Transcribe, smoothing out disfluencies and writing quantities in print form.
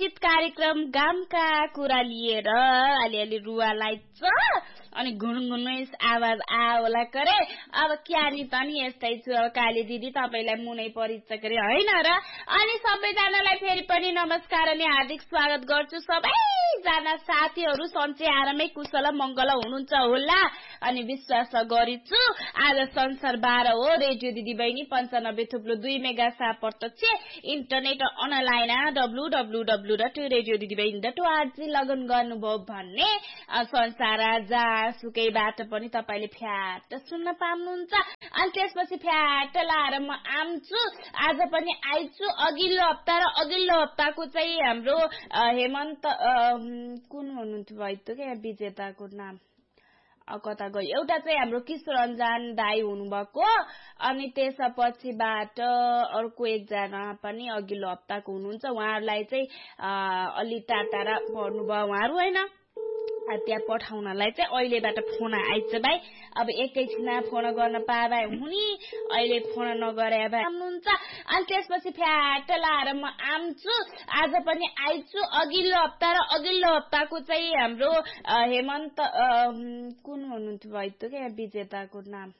चर्चित कार्यक्रम गामका कुरा लिएर अलिअलि रुवालाई अनि घुनघुनै आवाज आउला करे। अब क्यानी पनि यस्तै छु। अब काली दिदी तपाईलाई मुनै परिचय गरे हैन र। अनि सबैजनालाई फेरि पनि नमस्कार अनि हार्दिक स्वागत गर्छु। सबैजना साथीहरु सन्चै आरामै कुशल मंगल हुनुहुन्छ होला अनि विश्वास गरिछु। आज संसार 12 हो। रेडियो दिदी बहिनी 95.2 मेगा प्रत्यक्ष इन्टरनेट अनलाइन www.radiodidibahini.org लगन गर्नुभयो भने संसार जहाँसुकैबाट पनि तपाईले फ्याट सुन्न पाउनुहुन्छ। अनि त्यसपछि फ्याट लाएर म आउँछु। आज पनि आइछु। अघिल्लो हप्ता र अघिल्लो हप्ताको चाहिँ हाम्रो हेमन्त कुन हुनुहुन्थ्यो भाइ त के विजेताको नाम कता गयो। एउटा चाहिँ हाम्रो किशोर रञ्जन दाई हुनुभएको अनि त्यसपछिबाट अर्को एकजना पनि अघिल्लो हप्ताको हुनुहुन्छ। उहाँहरुलाई चाहिँ अलि टाटा पर्नुभयो उहाँहरु हैन। त्यहाँ पठाउनलाई चाहिँ अहिलेबाट फोन आइछ भाइ। अब एकैछिन फोन गर्न पाए हुनी। अहिले फोन नगरे भए हुनुहुन्छ। अनि त्यसपछि फ्याट लाएर म आउँछु। आज पनि आइछु। अघिल्लो हप्ता र अघिल्लो हप्ताको चाहिँ हाम्रो हेमन्त कुन हुनुहुन्थ्यो भाइ त के विजेताको नाम